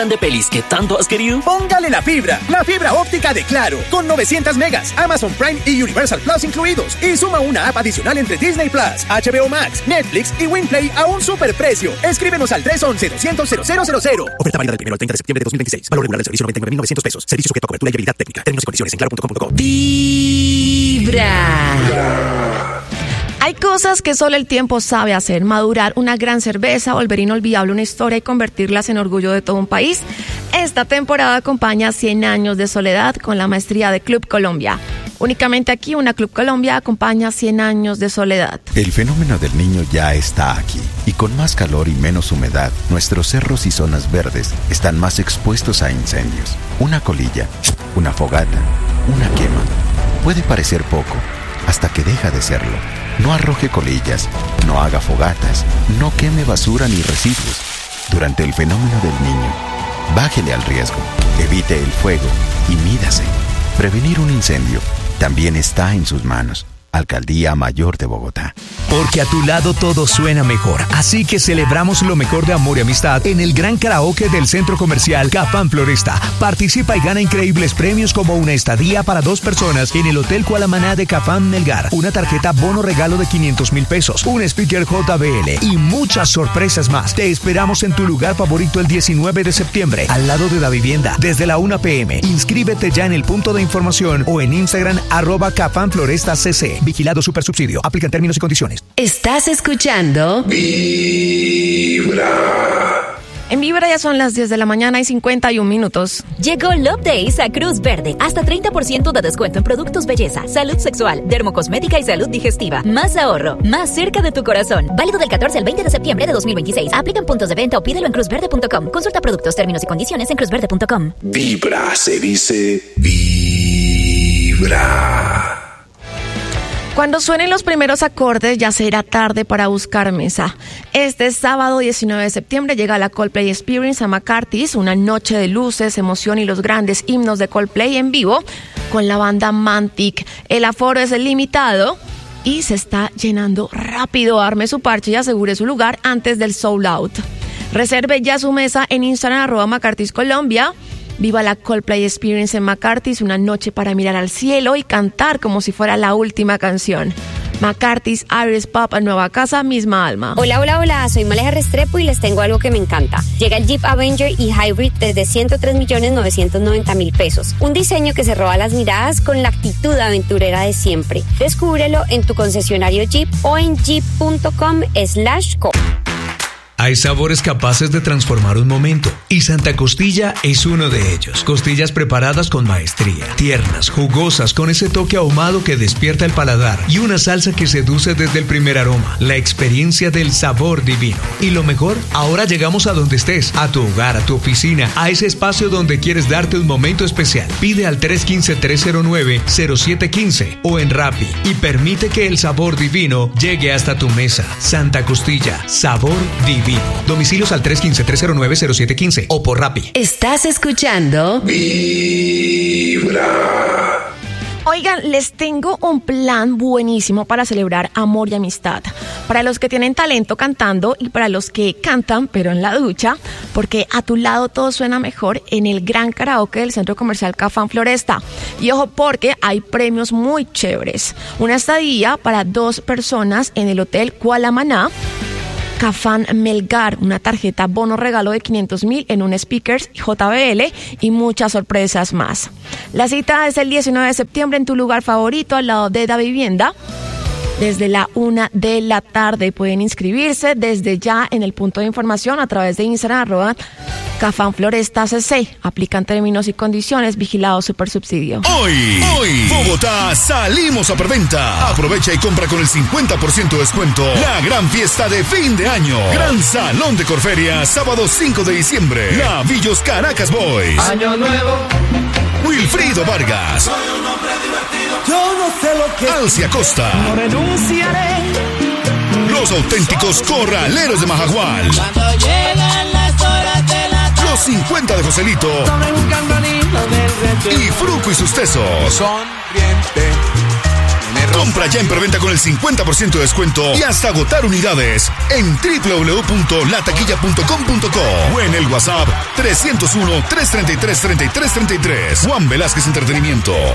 de pelis que tanto has querido? Póngale la fibra óptica de Claro, con 900 megas, Amazon Prime y Universal Plus incluidos. Y suma una app adicional entre Disney Plus, HBO Max, Netflix y WinPlay a un superprecio. Escríbenos al 311-200-0000. Oferta válida del 1 al 30 de septiembre de 2026. Valor regular del servicio $99,900. Servicio sujeto a cobertura y habilidad técnica. Términos y condiciones en claro.com.co. Vibra. Hay cosas que solo el tiempo sabe hacer: madurar una gran cerveza, volver inolvidable una historia y convertirlas en orgullo de todo un país. Esta temporada acompaña 100 años de soledad con la maestría de Club Colombia. Únicamente aquí, una Club Colombia acompaña 100 años de soledad. El fenómeno del Niño ya está aquí. Y con más calor y menos humedad, nuestros cerros y zonas verdes están más expuestos a incendios. Una colilla, una fogata, una quema. Puede parecer poco, hasta que deja de serlo. No arroje colillas, no haga fogatas, no queme basura ni residuos. Durante el fenómeno del Niño, bájele al riesgo, evite el fuego y mídase. Prevenir un incendio también está en sus manos. Alcaldía Mayor de Bogotá. Porque a tu lado todo suena mejor. Así que celebramos lo mejor de amor y amistad en el gran karaoke del Centro Comercial Cafán Floresta. Participa y gana increíbles premios como una estadía para 2 personas en el Hotel Cualamaná de Cafán Melgar, una tarjeta bono regalo de 500,000 pesos, un speaker JBL y muchas sorpresas más. Te esperamos en tu lugar favorito el 19 de septiembre, al lado de Davivienda, desde la 1 p.m. Inscríbete ya en el punto de información o en Instagram @CafánFlorestaCC. Vigilado Supersubsidio. Aplican términos y condiciones. Estás escuchando Vibra. En Vibra ya son las 10 de la mañana y 51 minutos. Llegó Love Days a Cruz Verde. Hasta 30% de descuento en productos belleza, salud sexual, dermocosmética y salud digestiva. Más ahorro, más cerca de tu corazón. Válido del 14 al 20 de septiembre de 2026. Aplican puntos de venta o pídelo en cruzverde.com. Consulta productos, términos y condiciones en cruzverde.com. Vibra se dice Vibra. Cuando suenen los primeros acordes, ya será tarde para buscar mesa. Este sábado 19 de septiembre llega la Coldplay Experience a McCarthy's, una noche de luces, emoción y los grandes himnos de Coldplay en vivo con la banda Mantic. El aforo es limitado y se está llenando rápido. Arme su parche y asegure su lugar antes del sold out. Reserve ya su mesa en Instagram @McCarthy's Colombia. Viva la Coldplay Experience en McCarthy's, una noche para mirar al cielo y cantar como si fuera la última canción. McCarthy's Irish Pub, nueva casa, misma alma. Hola, soy Maleja Restrepo y les tengo algo que me encanta. Llega el Jeep Avenger y Hybrid desde 103.990.000 pesos. Un diseño que se roba las miradas con la actitud aventurera de siempre. Descúbrelo en tu concesionario Jeep o en jeep.com/co. Hay sabores capaces de transformar un momento y Santa Costilla es uno de ellos. Costillas preparadas con maestría, tiernas, jugosas, con ese toque ahumado que despierta el paladar y una salsa que seduce desde el primer aroma. La experiencia del sabor divino. Y lo mejor, ahora llegamos a donde estés, a tu hogar, a tu oficina, a ese espacio donde quieres darte un momento especial. Pide al 315-309-0715 o en Rappi y permite que el sabor divino llegue hasta tu mesa. Santa Costilla, sabor divino. Domicilios al 315-309-0715 o por Rappi. Estás escuchando Vibra. Oigan, les tengo un plan buenísimo para celebrar amor y amistad. Para los que tienen talento cantando y para los que cantan pero en la ducha, porque a tu lado todo suena mejor en el gran karaoke del Centro Comercial Cafán Floresta. Y ojo, porque hay premios muy chéveres. Una estadía para 2 personas en el Hotel Cualamaná Cafán Melgar, una tarjeta bono regalo de 500,000 en un speakers JBL y muchas sorpresas más. La cita es el 19 de septiembre en tu lugar favorito al lado de Davivienda. Desde la 1 de la tarde pueden inscribirse desde ya en el punto de información a través de Instagram @CafánFlorestaCC. Aplican términos y condiciones. Vigilado Supersubsidio. Hoy, Bogotá, salimos a preventa. Aprovecha y compra con el 50% de descuento la gran fiesta de fin de año. Gran Salón de Corferia, sábado 5 de diciembre. Navillos Caracas Boys. Año nuevo. Wilfrido Vargas. Soy un hombre divertido. Yo no sé lo que Alcia Costa. No renunciaré. Los auténticos corraleros de Majagual. Cuando llegan las horas de la tarde. Los 50 de Joselito. Son un campanito del retiro. Y Fruco y sus tesos. Sonriente. En Compra ya en preventa con el 50% de descuento y hasta agotar unidades en www.lataquilla.com o en el WhatsApp 301-333-3333. Juan Velázquez Entretenimiento.